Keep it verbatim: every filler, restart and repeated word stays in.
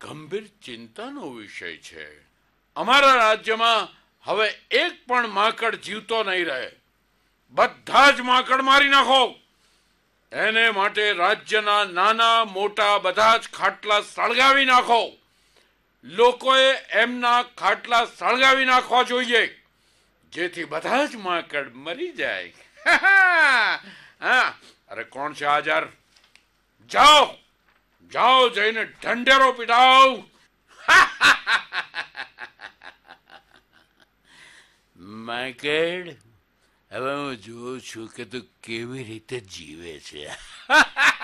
ગંભીર ચિંતાનો વિષય છે. અમારા રાજ્યમાં હવે એક પણ માંકડ જીવતો નહીં રહે. બધા જ માંકડ મારી નાખો. એને માટે રાજ્યના નાના મોટા બધા જ ખાટલા સળગાવી નાખો. લોકોએ એમના ખાટલા સળગાવી નાખવા જોઈએ, જેથી બધા જ માંકડ મરી જાય. હા, અરે કોણ છે હાજર? જાઓ જાઓ, જઈને ઢંઢેરો પીટાવ. માંકડ, હવે હું જોઉં છું કે તું કેવી રીતે જીવે છે.